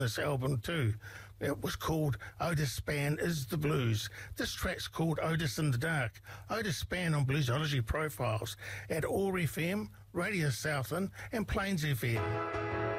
this album too. It was called Otis Spann Is the Blues. This track's called Otis in the Dark. Otis Spann on Bluesology Profiles at All FM, Radio Southland and Plains FM.